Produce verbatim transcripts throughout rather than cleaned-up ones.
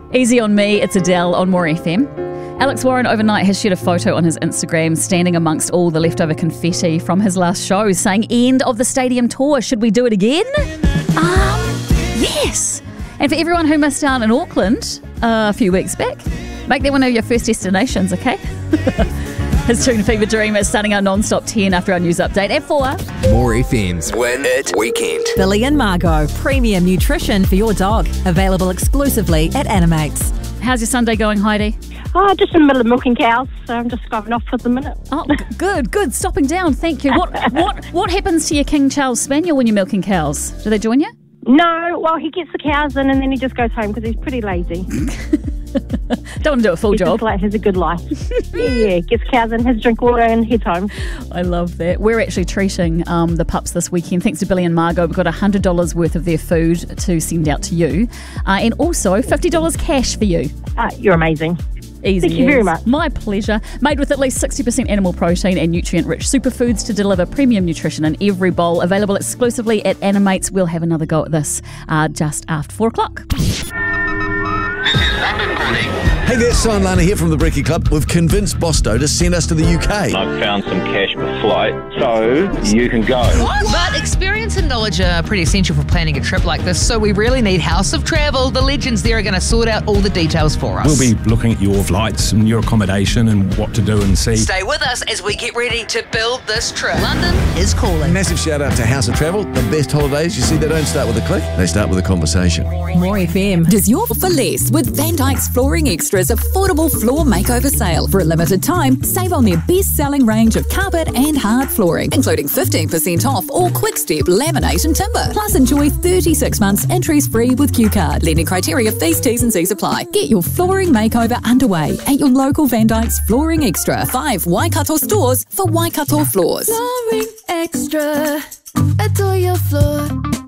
Easy on Me, it's Adele on More F M. Alex Warren overnight has shared a photo on his Instagram standing amongst all the leftover confetti from his last show, saying, end of the stadium tour, should we do it again? Um, yes. And for everyone who missed out in Auckland uh, a few weeks back, make that one of your first destinations, okay? His Tune Fever Dream is starting our non-stop ten after our news update at four. More F M's Win It Weekend. Billy and Margot, premium nutrition for your dog. Available exclusively at Animates. How's your Sunday going, Heidi? Oh, just in the middle of milking cows, so I'm just driving off for the minute. Oh, g- good, good. Stopping down, thank you. What what what happens to your King Charles Spaniel when you're milking cows? Do they join you? No, well, he gets the cows in and then he just goes home because he's pretty lazy. Don't want to do a full He's job. just like, has a good life. yeah, yeah, gets cows in, has a drink of water and heads home. I love that. We're actually treating um, the pups this weekend. Thanks to Billy and Margot, we've got one hundred dollars worth of their food to send out to you. Uh, and also fifty dollars cash for you. Uh, you're amazing. Easy. Thank you very much. My pleasure. Made with at least sixty percent animal protein and nutrient-rich superfoods to deliver premium nutrition in every bowl. Available exclusively at Animates. We'll have another go at this uh, just after four o'clock. This is London calling. Hey there, Simon Lana here from the Brekkie Club. We've convinced Bosto to send us to the U K. I've found some cash per flight, so you can go. But experience and knowledge are pretty essential for planning a trip like this, so we really need House of Travel. The legends there are going to sort out all the details for us. We'll be looking at your flights and your accommodation and what to do and see. Stay with us as we get ready to build this trip. London is calling. Massive shout out to House of Travel. The best holidays, you see, they don't start with a click, they start with a conversation. More F M. Does your for less with Van Dyke's Flooring Extras affordable floor makeover sale. For a limited time, save on their best-selling range of carpet and hard flooring, including fifteen percent off all quick step laminate and timber. Plus, enjoy thirty-six months interest free with Q Card. Lending criteria, fees, T's and C's apply. Get your flooring makeover underway at your local Van Dyke's Flooring Extra. Five Waikato stores for Waikato floors. Flooring Extra. Adore your floor.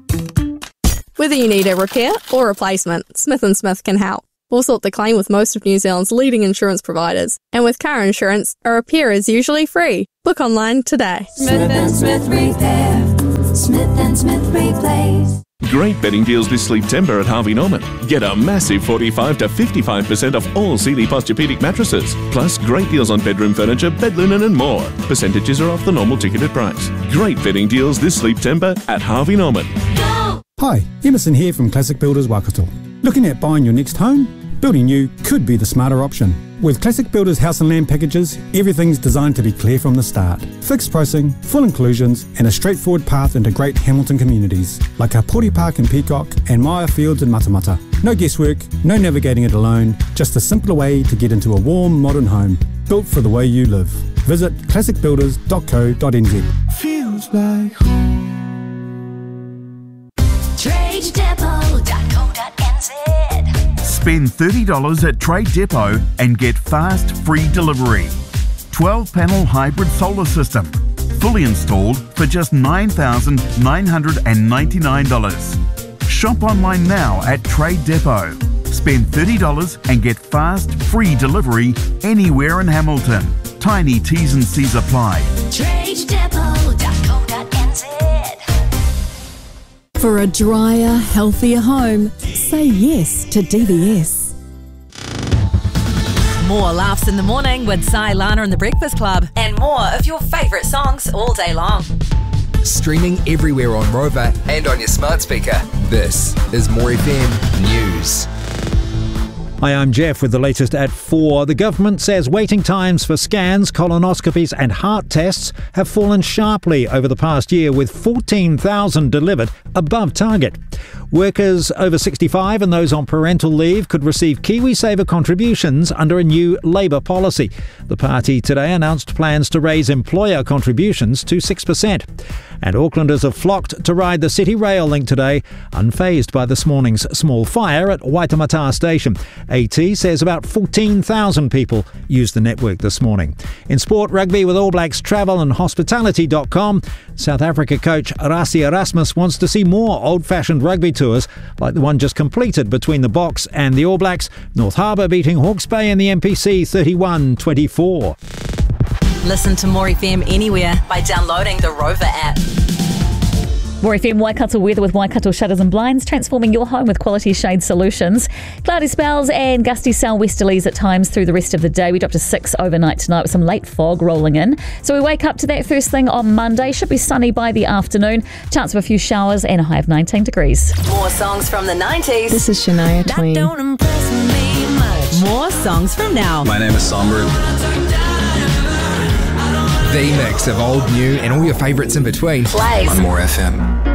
Whether you need a repair or replacement, Smith and Smith can help. We'll sort the claim with most of New Zealand's leading insurance providers. And with car insurance, a repair is usually free. Book online today. Smith and Smith Repair. Smith and Smith Replace. Great betting deals this September at Harvey Norman. Get a massive forty-five to fifty-five percent off all Sealy Posturepedic mattresses. Plus great deals on bedroom furniture, bed linen and more. Percentages are off the normal ticketed price. Great betting deals this September at Harvey Norman. Go! Hi, Emerson here from Classic Builders Waikato. Looking at buying your next home? Building new could be the smarter option. With Classic Builders House and Land packages, everything's designed to be clear from the start. Fixed pricing, full inclusions, and a straightforward path into great Hamilton communities, like Kapori Park in Peacock and Maya Fields in Matamata. No guesswork, no navigating it alone, just a simpler way to get into a warm, modern home, built for the way you live. Visit classic builders dot co dot n z. Feels like home. trade depot dot co dot n z. Spend thirty dollars at Trade Depot and get fast, free delivery. twelve panel hybrid solar system. Fully installed for just nine thousand nine hundred ninety-nine dollars. Shop online now at Trade Depot. Spend thirty dollars and get fast, free delivery anywhere in Hamilton. Tiny T's and C's apply. trade depot dot co dot n z. For a drier, healthier home, say yes to D B S. More laughs in the morning with Sai, Lana and the Breakfast Club. And more of your favourite songs all day long. Streaming everywhere on Rover and on your smart speaker. This is More F M News. Hi, I'm Jeff with the latest at four. The government says waiting times for scans, colonoscopies and heart tests have fallen sharply over the past year, with fourteen thousand delivered above target. Workers over sixty-five and those on parental leave could receive KiwiSaver contributions under a new Labour policy. The party today announced plans to raise employer contributions to six percent. And Aucklanders have flocked to ride the City Rail link today, unfazed by this morning's small fire at Waitemata Station. A T says about fourteen thousand people used the network this morning. In sport, rugby with All Blacks Travel and Hospitality dot com. South Africa coach Rassie Erasmus wants to see more old-fashioned rugby tours like the one just completed between the Boks and the All Blacks. North Harbour beating Hawke's Bay in the M P C thirty-one twenty-four. Listen to More F M anywhere by downloading the Rover app. More F M Waikato weather with Waikato Shutters and Blinds, transforming your home with quality shade solutions. Cloudy spells and gusty southwesterlies at times through the rest of the day. We drop to six overnight tonight with some late fog rolling in. So we wake up to that first thing on Monday. Should be sunny by the afternoon. Chance of a few showers and a high of nineteen degrees. More songs from the nineties. This is Shania Twain. That don't impress me much. More songs from now. My name is Sombra. The mix of old, new, and all your favourites in between. Plays On More F M.